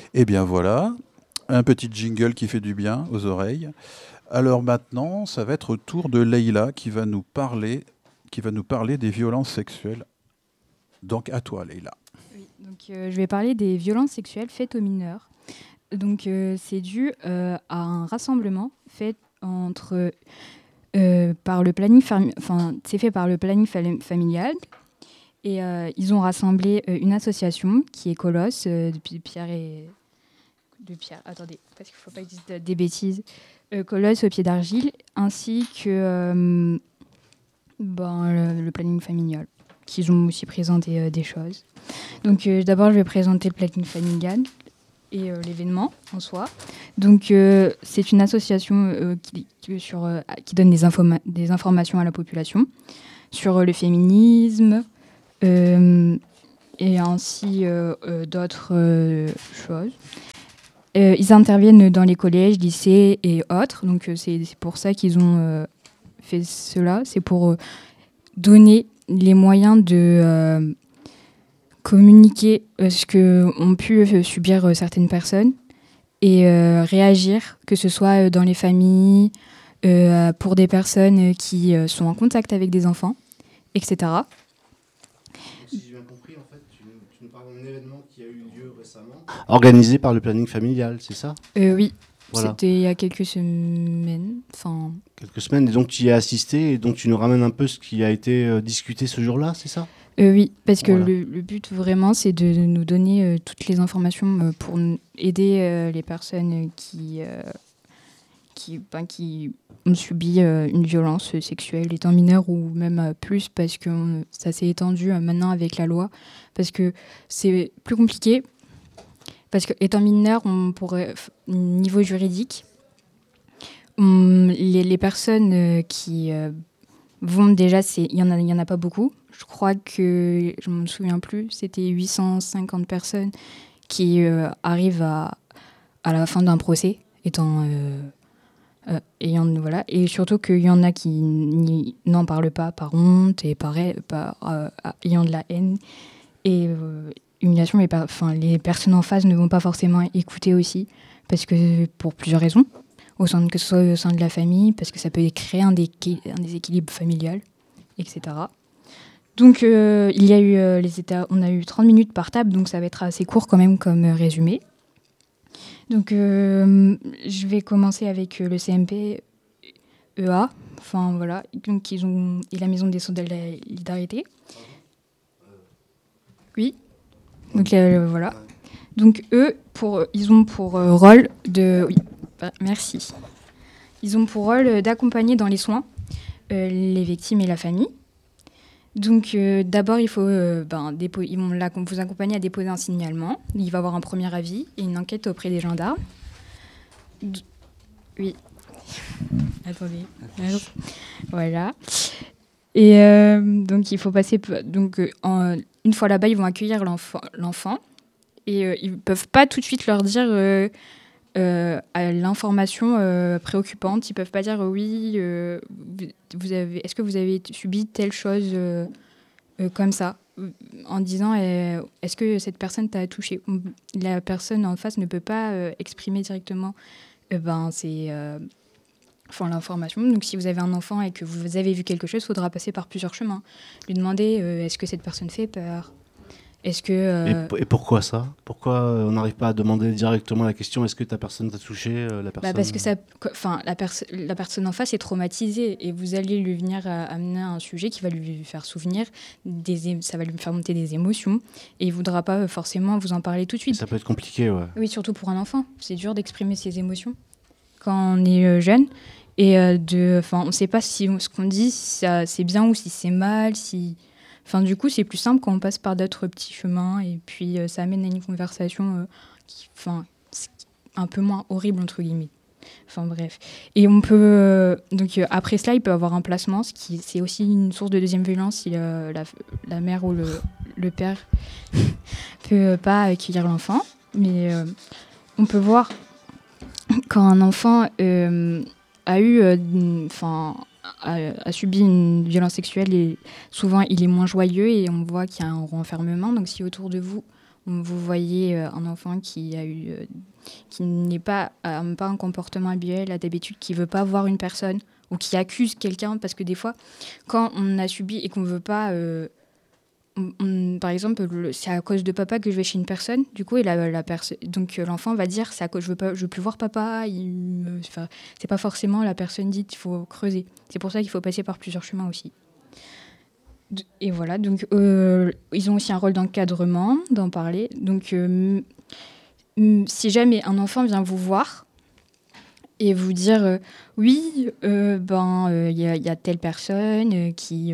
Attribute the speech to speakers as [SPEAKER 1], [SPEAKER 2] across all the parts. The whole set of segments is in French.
[SPEAKER 1] Eh bien voilà, un petit jingle qui fait du bien aux oreilles. Alors maintenant, ça va être au tour de Leïla qui va nous parler des violences sexuelles. Donc à toi, Leïla.
[SPEAKER 2] Oui, donc je vais parler des violences sexuelles faites aux mineurs. Donc c'est dû à un rassemblement fait entre par le planning enfin c'est fait par le planning familial et ils ont rassemblé une association qui est Colosse depuis Pierre et de Pierre. Attendez, parce qu'il ne faut pas que je dise des bêtises. Colosse au pied d'argile ainsi que le planning familial qu'ils ont aussi présenté des choses. Donc d'abord, je vais présenter le planning familial et l'événement en soi. Donc c'est une association qui donne des informations à la population sur le féminisme et ainsi d'autres choses. Ils interviennent dans les collèges, lycées et autres. Donc c'est pour ça qu'ils ont fait cela. C'est pour donner les moyens de communiquer ce qu'ont pu subir certaines personnes et réagir, que ce soit dans les familles, pour des personnes qui sont en contact avec des enfants, etc.
[SPEAKER 3] Si j'ai bien compris, en fait, tu nous parles d'un événement qui a eu lieu récemment, organisé par le planning familial, c'est ça?
[SPEAKER 2] Oui,
[SPEAKER 3] Voilà.
[SPEAKER 2] c'était il y a quelques semaines. Enfin,
[SPEAKER 3] Quelques semaines, et donc tu y as assisté, et donc tu nous ramènes un peu ce qui a été discuté ce jour-là, c'est ça?
[SPEAKER 2] oui, parce que
[SPEAKER 3] Voilà.
[SPEAKER 2] le but vraiment, c'est de nous donner toutes les informations pour aider les personnes qui ont subi une violence sexuelle étant mineurs ou même plus, parce que ça s'est étendu maintenant avec la loi, parce que c'est plus compliqué, parce que étant mineur, on pourrait, niveau juridique, les personnes qui vont déjà, il y en a pas beaucoup. Je crois que, je ne me souviens plus, c'était 850 personnes qui arrivent à la fin d'un procès, voilà. Et surtout qu'il y en a qui n'en parlent pas par honte et ayant de la haine et humiliation. Mais les personnes en face ne vont pas forcément écouter aussi, parce que pour plusieurs raisons. Que ce soit au sein de la famille, parce que ça peut créer un déséquilibre familial, etc. Donc, il y a eu on a eu 30 minutes par table, donc ça va être assez court quand même comme résumé. Donc, je vais commencer avec le CMP EA, enfin voilà, donc et la Maison des Sceaux de la Solidarité. Oui, donc voilà. Donc eux, ils ont pour rôle de... Oui, merci. Ils ont pour rôle d'accompagner dans les soins les victimes et la famille. Donc d'abord, il faut ils vont vous accompagner à déposer un signalement. Il va y avoir un premier avis et une enquête auprès des gendarmes. Oui. Attendez. Voilà. Et donc il faut passer... une fois là-bas, ils vont accueillir l'enfant. Et ils ne peuvent pas tout de suite leur dire à l'information préoccupante. Ils ne peuvent pas dire oui, est-ce que vous avez subi telle chose comme ça, en disant est-ce que cette personne t'a touché. La personne en face ne peut pas exprimer directement l'information. Donc si vous avez un enfant et que vous avez vu quelque chose, il faudra passer par plusieurs chemins. Lui demander est-ce que cette personne fait peur. Est-ce que...
[SPEAKER 3] Et pourquoi ça? Pourquoi on n'arrive pas à demander directement la question, est-ce que ta personne t'a touché, la personne...
[SPEAKER 2] parce que la personne en face est traumatisée et vous allez lui venir amener un sujet qui va lui faire souvenir, ça va lui faire monter des émotions et il ne voudra pas forcément vous en parler tout de suite.
[SPEAKER 3] Ça peut être compliqué, ouais.
[SPEAKER 2] Oui, surtout pour un enfant. C'est dur d'exprimer ses émotions quand on est jeune. Et on ne sait pas si ce qu'on dit, c'est bien ou si c'est mal, du coup, c'est plus simple quand on passe par d'autres petits chemins et puis ça amène à une conversation un peu moins horrible, entre guillemets. Enfin, bref. Et on peut... après cela, il peut avoir un placement, c'est aussi une source de deuxième violence si la mère ou le père peut pas accueillir l'enfant. Mais on peut voir quand un enfant a subi une violence sexuelle et souvent il est moins joyeux et on voit qu'il y a un renfermement. Donc si autour de vous vous voyez un enfant qui n'est pas un comportement habituel à d'habitude, qui veut pas voir une personne ou qui accuse quelqu'un, parce que des fois, quand on a subi et qu'on veut pas, par exemple, c'est à cause de papa que je vais chez une personne, du coup, et donc l'enfant va dire, c'est à cause, je veux plus voir papa. C'est pas forcément la personne dite, il faut creuser. C'est pour ça qu'il faut passer par plusieurs chemins aussi. Et voilà, donc ils ont aussi un rôle d'encadrement, d'en parler. Donc si jamais un enfant vient vous voir et vous dire oui, il y a telle personne qui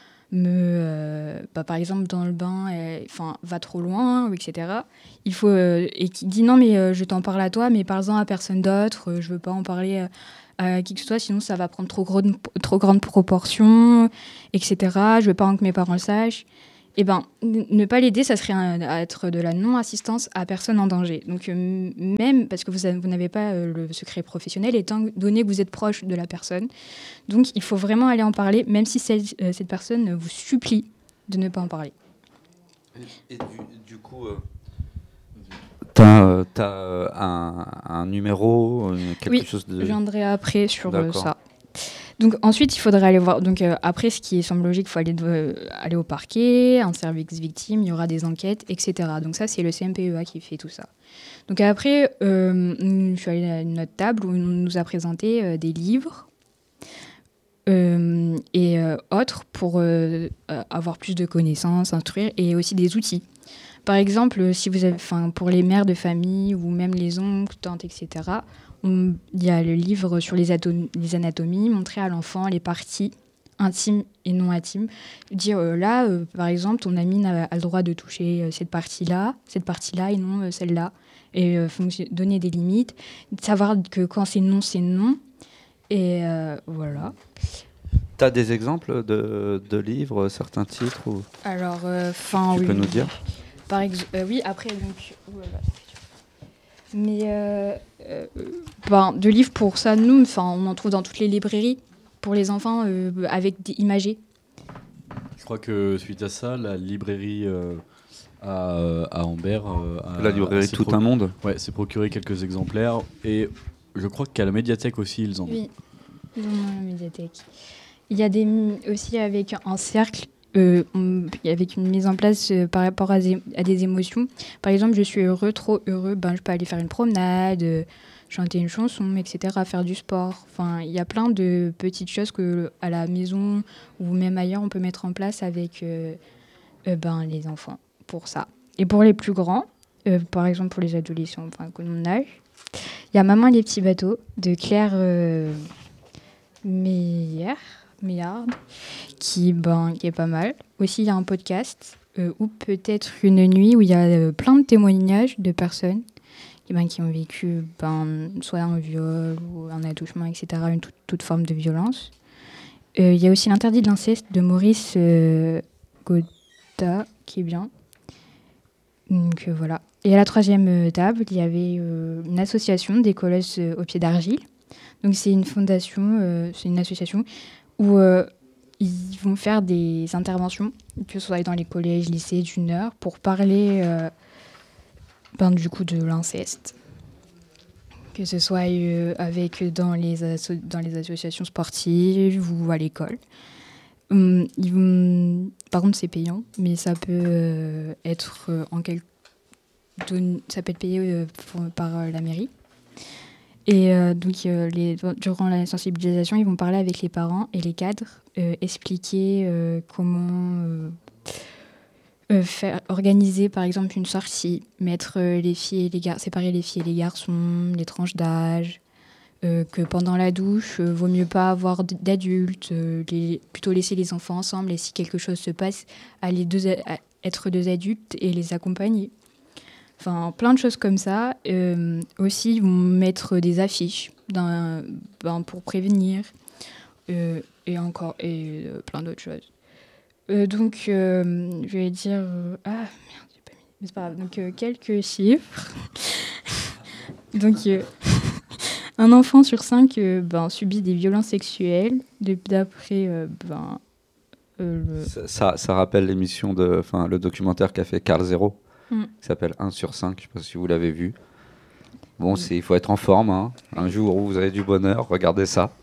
[SPEAKER 2] par exemple dans le bain, va trop loin, etc. Il faut et qui dit non mais je t'en parle à toi, mais parle-en à personne d'autre. Je veux pas en parler à qui que ce soit, sinon ça va prendre trop grande proportion, etc. Je veux pas que mes parents le sachent. Eh ben, ne pas l'aider, ça serait être de la non-assistance à personne en danger. Donc, même parce que vous n'avez pas le secret professionnel, étant donné que vous êtes proche de la personne. Donc, il faut vraiment aller en parler, même si cette personne vous supplie de ne pas en parler.
[SPEAKER 4] Et du coup, t'as un numéro, quelque chose de...
[SPEAKER 2] Oui, je viendrai après sur ça. Donc ensuite, il faudrait aller voir. Donc après, ce qui semble logique, il faut aller au parquet, un service victime, il y aura des enquêtes, etc. Donc ça, c'est le CMPEA qui fait tout ça. Donc après, je suis allée à notre table où on nous a présenté des livres et autres pour avoir plus de connaissances, instruire, et aussi des outils. Par exemple, si vous avez, pour les mères de famille ou même les oncles, tantes, etc., il y a le livre sur les anatomies, montrer à l'enfant les parties intimes et non intimes. Dire par exemple, ton ami a le droit de toucher cette partie-là et non celle-là. Et donner des limites, savoir que quand c'est non. Et voilà.
[SPEAKER 4] T'as des exemples de livres, certains titres ou...
[SPEAKER 2] Alors,
[SPEAKER 4] tu peux nous dire?
[SPEAKER 2] Par exemple, oui, après, donc... Mais de livres pour ça, nous, on en trouve dans toutes les librairies pour les enfants avec des imagés.
[SPEAKER 5] Je crois que suite à ça, la librairie à Ambert...
[SPEAKER 4] la librairie Tout un Monde.
[SPEAKER 5] Ouais, s'est procuré quelques exemplaires. Et je crois qu'à la médiathèque aussi, ils en ont.
[SPEAKER 2] Oui, ils en ont à la médiathèque. Il y a aussi avec un cercle, avec une mise en place par rapport à des émotions. Par exemple, je suis heureux, trop heureux, je peux aller faire une promenade, chanter une chanson, etc., faire du sport. Il y a plein de petites choses à la maison ou même ailleurs, on peut mettre en place avec les enfants pour ça. Et pour les plus grands, par exemple pour les adolescents, que mon âge, il y a Maman et les petits bateaux de Claire Meillard, qui est pas mal. Aussi, il y a un podcast ou peut-être une nuit où il y a plein de témoignages de personnes qui ont vécu soit un viol ou un attouchement, etc., toute forme de violence. Il y a aussi l'interdit de l'inceste de Maurice Goda, qui est bien. Donc voilà. Et à la troisième table, il y avait une association des colosses au pied d'argile. Donc c'est une fondation, c'est une association où ils vont faire des interventions, que ce soit dans les collèges, lycées, d'une heure, pour parler du coup de l'inceste. Que ce soit dans les associations sportives ou à l'école. Par contre, c'est payant, mais ça peut être ça peut être payé par la mairie. Et durant la sensibilisation, ils vont parler avec les parents et les cadres, expliquer comment organiser par exemple une sortie, mettre les filles et les séparer les filles et les garçons, les tranches d'âge, que pendant la douche, vaut mieux pas avoir d'adultes, plutôt laisser les enfants ensemble, et si quelque chose se passe, être deux adultes et les accompagner. Plein de choses comme ça. Aussi, ils vont mettre des affiches pour prévenir et plein d'autres choses. Je vais dire... merde, j'ai pas mis... Mais c'est pas grave. Donc, quelques chiffres. Donc, un enfant sur 5 subit des violences sexuelles, d'après...
[SPEAKER 4] Ça rappelle l'émission le documentaire qu'a fait Carl Zero.
[SPEAKER 2] Mm.
[SPEAKER 4] qui s'appelle 1 sur 5, je ne sais pas si vous l'avez vu. Bon, il faut être en forme, hein. Un jour où vous avez du bonheur, regardez ça.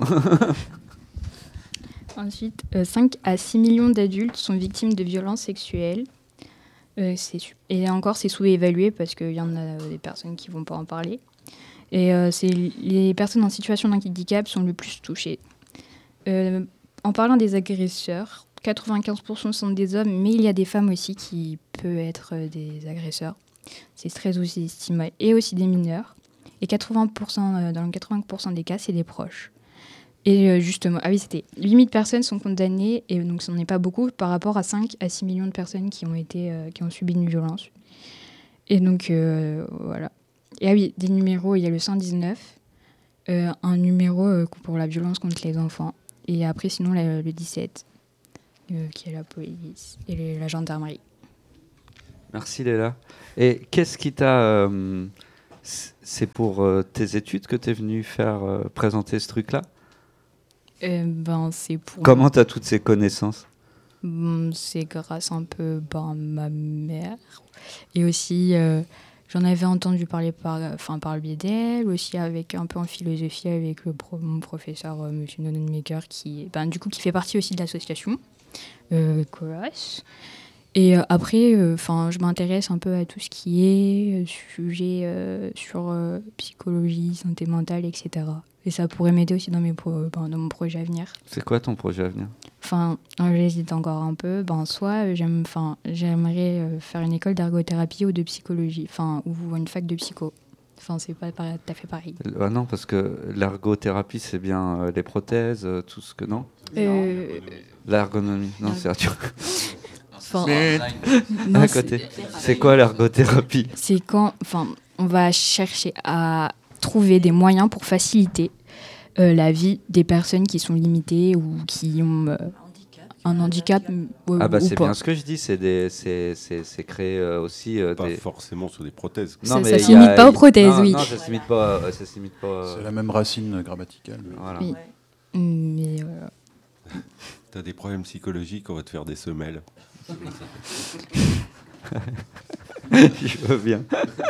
[SPEAKER 2] Ensuite, 5 à 6 millions d'adultes sont victimes de violences sexuelles. Et encore, c'est sous-évalué parce qu'il y en a des personnes qui ne vont pas en parler. Et les personnes en situation de handicap sont le plus touchées. En parlant des agresseurs, 95% sont des hommes, mais il y a des femmes aussi qui peuvent être des agresseurs. C'est très aussi estimé. Et aussi des mineurs. Et 80%, dans 80% des cas, c'est des proches. Et justement, c'était 8000 personnes sont condamnées, et donc ce n'est pas beaucoup par rapport à 5 à 6 millions de personnes qui ont subi une violence. Et donc, voilà. Et des numéros, il y a le 119, un numéro pour la violence contre les enfants. Et après, sinon, le 17, qui est la police et la gendarmerie.
[SPEAKER 4] Merci Léla. Et qu'est-ce qui t'a... c'est pour tes études que tu es venue faire présenter ce truc-là ?
[SPEAKER 2] C'est pour...
[SPEAKER 4] Comment tu as toutes ces connaissances ?
[SPEAKER 2] C'est grâce un peu à ma mère. Et aussi, j'en avais entendu parler par le biais d'elle, aussi avec un peu en philosophie avec mon professeur, M. Nonenmaker, qui fait partie aussi de l'association Colas. Et après, je m'intéresse un peu à tout ce qui est sujet sur psychologie, santé mentale, etc. Et ça pourrait m'aider aussi dans dans mon projet à venir.
[SPEAKER 4] C'est quoi ton projet à venir ?
[SPEAKER 2] J'hésite encore un peu. Soit j'aimerais faire une école d'ergothérapie ou de psychologie, ou une fac de psycho. C'est pas tout à fait pareil.
[SPEAKER 4] Non, parce que l'ergothérapie, c'est bien les prothèses, tout ce que... Non ? L'ergonomie. Non, c'est à côté. C'est quoi l'ergothérapie ?
[SPEAKER 2] C'est quand on va chercher à trouver des moyens pour faciliter la vie des personnes qui sont limitées ou qui ont un handicap.
[SPEAKER 4] C'est bien ce que je dis, c'est créer aussi...
[SPEAKER 6] Pas forcément sur des prothèses.
[SPEAKER 2] Non, ça ne se limite pas aux prothèses, oui.
[SPEAKER 4] Non, ça ne se limite pas...
[SPEAKER 1] C'est la même racine grammaticale.
[SPEAKER 4] Voilà.
[SPEAKER 2] Oui. Mais voilà.
[SPEAKER 6] T'as des problèmes psychologiques, on va te faire des semelles.
[SPEAKER 4] Je veux bien.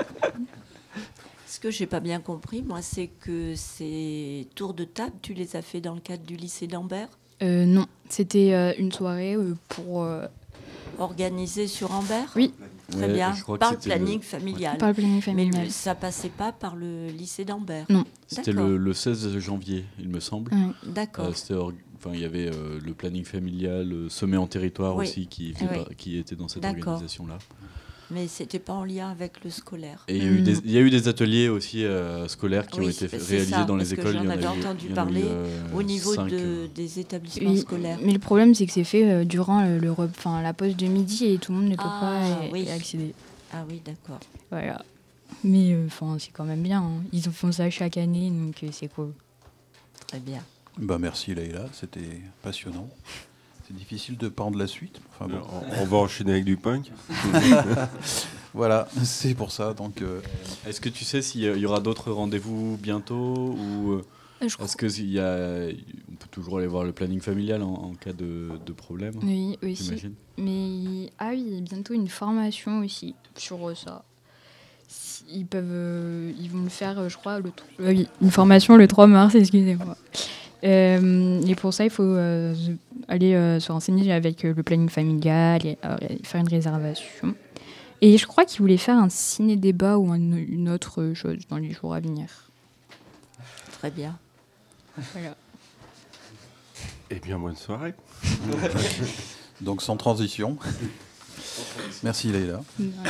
[SPEAKER 7] Ce que j'ai pas bien compris, moi, c'est que ces tours de table, tu les as fait dans le cadre du lycée d'Ambert ?
[SPEAKER 2] Non, c'était une soirée pour...
[SPEAKER 7] Organisée sur Ambert ?
[SPEAKER 2] Oui.
[SPEAKER 7] Très bien, par le planning familial.
[SPEAKER 2] Par le planning familial.
[SPEAKER 7] Mais ça passait pas par le lycée d'Ambert ?
[SPEAKER 2] Non.
[SPEAKER 5] C'était le 16 janvier, il me semble.
[SPEAKER 7] D'accord.
[SPEAKER 5] Il y avait le planning familial, semé en territoire aussi, qui était dans cette organisation-là.
[SPEAKER 7] Mais c'était pas en lien avec le scolaire.
[SPEAKER 5] Et il y a eu des ateliers aussi scolaires qui ont été réalisés dans les écoles.
[SPEAKER 7] J'en avais entendu parler au niveau des établissements scolaires.
[SPEAKER 2] Mais le problème, c'est que c'est fait durant la pause de midi et tout le monde ne peut pas y accéder.
[SPEAKER 7] Ah oui, d'accord.
[SPEAKER 2] Voilà. Mais c'est quand même bien. Hein. Ils font ça chaque année, donc c'est cool.
[SPEAKER 7] Très bien.
[SPEAKER 1] Merci Leïla, c'était passionnant. C'est difficile de prendre la suite.
[SPEAKER 6] On va enchaîner avec du punk.
[SPEAKER 1] Voilà, c'est pour ça. Donc,
[SPEAKER 5] est-ce que tu sais s'il y aura d'autres rendez-vous bientôt ou est-ce qu'on peut toujours aller voir le planning familial en cas de problème?
[SPEAKER 2] Oui, aussi. J'imagine. Mais bientôt une formation aussi sur ça. Ils vont le faire, je crois, une formation le 3 mars, excusez-moi. Et pour ça, il faut aller se renseigner avec le planning familial et faire une réservation. Et je crois qu'ils voulaient faire un ciné-débat ou une autre chose dans les jours à venir.
[SPEAKER 7] Très bien.
[SPEAKER 2] Voilà.
[SPEAKER 6] Eh bien, bonne soirée.
[SPEAKER 1] Donc, sans transition. Merci Leïla.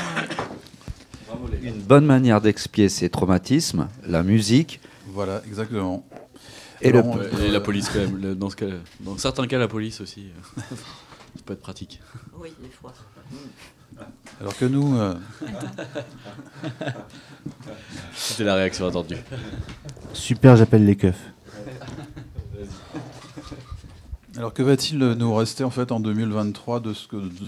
[SPEAKER 4] Une bonne manière d'expier ces traumatismes, la musique.
[SPEAKER 1] Voilà, exactement.
[SPEAKER 5] Et la police quand même. Dans certains cas, la police aussi. Ça peut être pratique.
[SPEAKER 7] Oui, des fois.
[SPEAKER 1] Alors que nous...
[SPEAKER 5] C'était la réaction attendue.
[SPEAKER 3] Super, j'appelle les keufs.
[SPEAKER 1] Alors que va-t-il nous rester en fait en 2023 de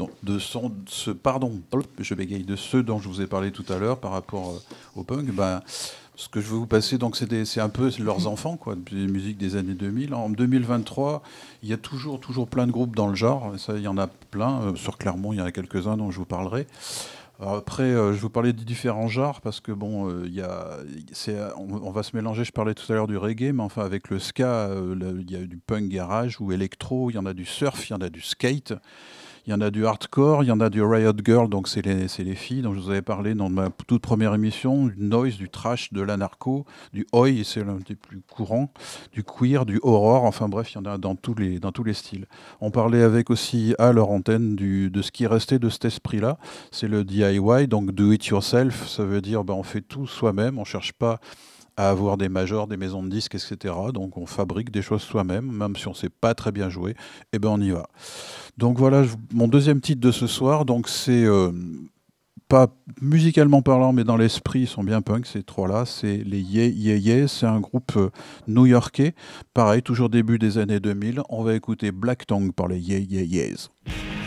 [SPEAKER 1] ceux dont je vous ai parlé tout à l'heure par rapport au punk? Ce que je veux vous passer, donc, c'est un peu leurs enfants, quoi, des musiques des années 2000. En 2023, il y a toujours plein de groupes dans le genre. Ça, il y en a plein. Sur Clermont, il y en a quelques-uns dont je vous parlerai. Alors après, je vous parlais des différents genres parce que bon, on va se mélanger. Je parlais tout à l'heure du reggae, mais enfin avec le ska, il y a du punk garage ou électro, il y en a du surf, il y en a du skate. Il y en a du hardcore, il y en a du Riot Girl, donc c'est les filles dont je vous avais parlé dans ma toute première émission, du noise, du trash, de l'anarcho, du oi, c'est l'un des plus courants, du queer, du horror, enfin bref, il y en a dans tous les styles. On parlait avec aussi à leur antenne de ce qui est resté de cet esprit-là, c'est le DIY, donc do it yourself, ça veut dire on fait tout soi-même, on cherche pas à avoir des majors, des maisons de disques, etc. Donc on fabrique des choses soi-même, même si on ne sait pas très bien jouer, et ben on y va. Donc voilà, mon deuxième titre de ce soir, donc c'est pas musicalement parlant, mais dans l'esprit, ils sont bien punk, ces trois-là. C'est les Yeah Yeah Yeah, c'est un groupe new-yorkais. Pareil, toujours début des années 2000. On va écouter Black Tongue par les Yeah Yeah Yeahs.